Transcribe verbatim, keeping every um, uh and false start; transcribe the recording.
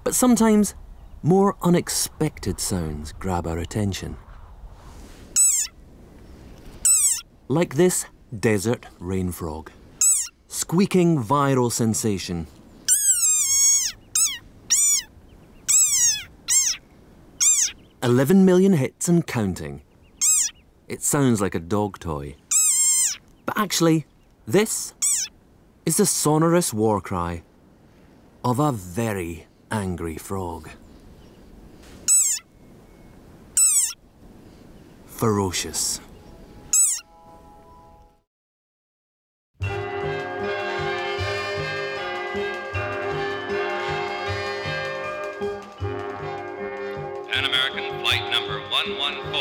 But sometimes more unexpected sounds grab our attention. Like this desert rain frog. Squeaking viral sensation. eleven million hits and counting. It sounds like a dog toy. But actually, this is the sonorous war cry of a very angry frog. Ferocious.